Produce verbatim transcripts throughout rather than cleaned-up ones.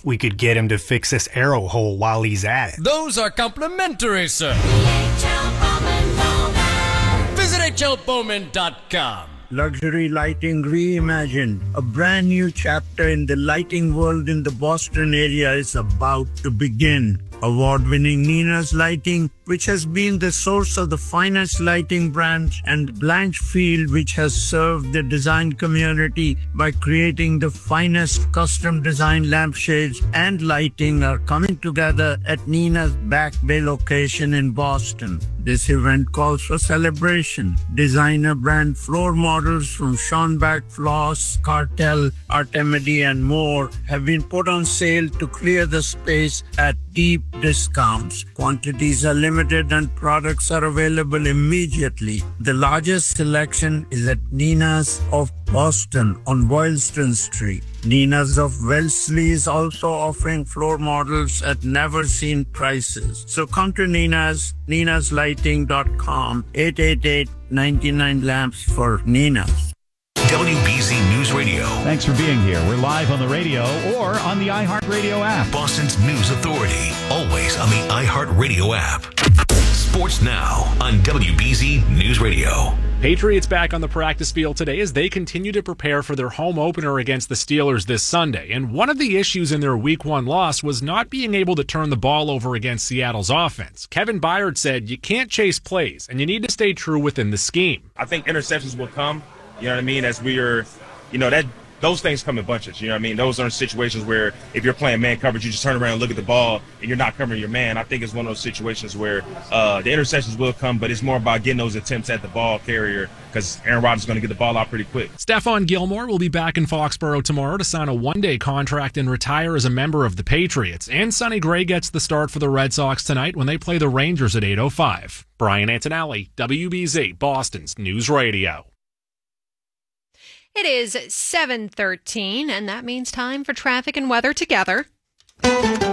if we could get him to fix this arrow hole while he's at it. Those are complimentary, sir. Visit H L Bowman dot com. Luxury lighting reimagined. A brand new chapter in the lighting world in the Boston area is about to begin. Award-winning Nina's Lighting, which has been the source of the finest lighting brands, and Blanchfield, which has served the design community by creating the finest custom design lampshades and lighting, are coming together at Nina's Back Bay location in Boston. This event calls for celebration. Designer brand floor models from Schonbach Floss, Cartel, Artemidi, and more have been put on sale to clear the space at deep discounts. Quantities are limited and products are available immediately. The largest selection is at Nina's of Boston on Boylston Street. Nina's of Wellesley is also offering floor models at never-seen prices. So come to Nina's, ninas lighting dot com, eight eight eight, nine nine lamps for Nina's. W B Z News Radio. Thanks for being here. We're live on the radio or on the iHeartRadio app. Boston's News Authority. Always on the iHeartRadio app. Sports now on W B Z News Radio. Patriots back on the practice field today as they continue to prepare for their home opener against the Steelers this Sunday. And one of the issues in their week one loss was not being able to turn the ball over against Seattle's offense. Kevin Byard said you can't chase plays and you need to stay true within the scheme. I think interceptions will come, you know what I mean, as we are, you know, that those things come in bunches, you know what I mean? Those are situations where if you're playing man coverage, you just turn around and look at the ball and you're not covering your man. I think it's one of those situations where uh, the interceptions will come, but it's more about getting those attempts at the ball carrier because Aaron Rodgers is going to get the ball out pretty quick. Stephon Gilmore will be back in Foxborough tomorrow to sign a one-day contract and retire as a member of the Patriots. And Sonny Gray gets the start for the Red Sox tonight when they play the Rangers at eight oh five. Brian Antonelli, W B Z, Boston's News Radio. It is seven thirteen, and that means time for traffic and weather together. We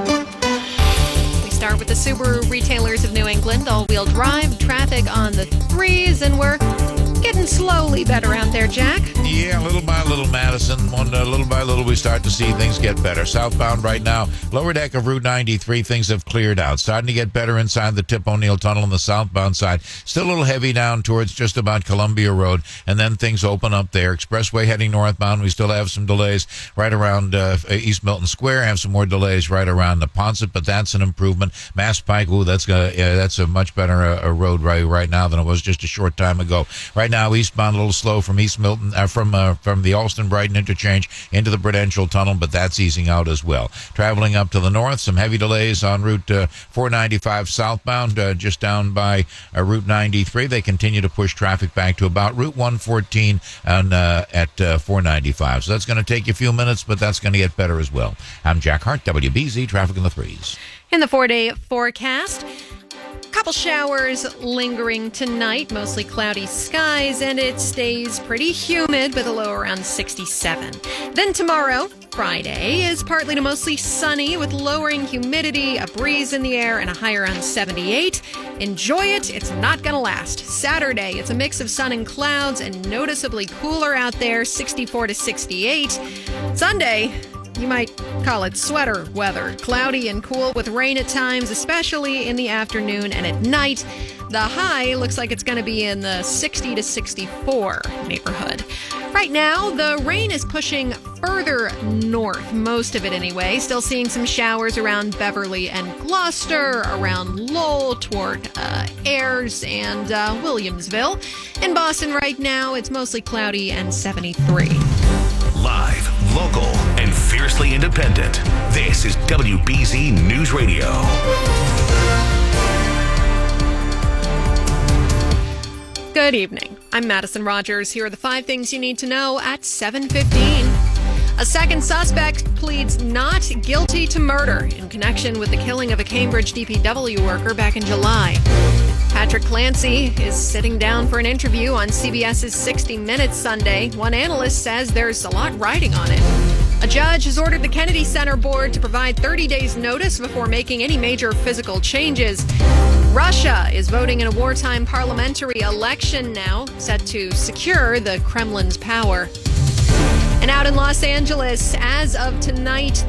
start with the Subaru retailers of New England, all-wheel drive, traffic on the threes, and we're getting slowly better out there, Jack. Yeah, little by little, Madison. One, uh, little by little, we start to see things get better. Southbound right now, lower deck of Route ninety-three, things have cleared out. Starting to get better inside the Tip O'Neill Tunnel on the southbound side. Still a little heavy down towards just about Columbia Road, and then things open up there. Expressway heading northbound, we still have some delays right around uh, East Milton Square. Have some more delays right around the Ponset, but that's an improvement. Mass Pike, ooh, that's, uh, yeah, that's a much better uh, road right, right now than it was just a short time ago. Right now, eastbound a little slow from East Milton, uh, from uh, from the Alston-Brighton interchange into the Prudential Tunnel, but that's easing out as well. Traveling up to the north, some heavy delays on Route uh, four ninety-five southbound, uh, just down by uh, Route ninety-three. They continue to push traffic back to about Route one fourteen on, uh, at uh, four ninety-five. So that's going to take you a few minutes, but that's going to get better as well. I'm Jack Hart, W B Z, Traffic in the Threes. In the four-day forecast, couple showers lingering tonight, mostly cloudy skies, and it stays pretty humid with a low around sixty-seven. Then tomorrow, Friday, is partly to mostly sunny with lowering humidity, a breeze in the air, and a high around seventy-eight. Enjoy it. It's not going to last. Saturday, it's a mix of sun and clouds and noticeably cooler out there, sixty-four to sixty-eight. Sunday, you might call it sweater weather. Cloudy and cool with rain at times, especially in the afternoon and at night. The high looks like it's going to be in the sixty to sixty-four neighborhood. Right now, the rain is pushing further north, most of it anyway. Still seeing some showers around Beverly and Gloucester, around Lowell, toward uh, Ayers and uh, Williamsville. In Boston right now, it's mostly cloudy and seventy-three. Live, local, and fiercely independent. This is W B Z News Radio. Good evening. I'm Madison Rogers. Here are the five things you need to know at seven fifteen. A second suspect pleads not guilty to murder in connection with the killing of a Cambridge D P W worker back in July. Patrick Clancy is sitting down for an interview on CBS's sixty minutes Sunday. One analyst says there's a lot riding on it. A judge has ordered the Kennedy Center board to provide thirty days notice before making any major physical changes. Russia is voting in a wartime parliamentary election now, set to secure the Kremlin's power. And out in Los Angeles, as of tonight,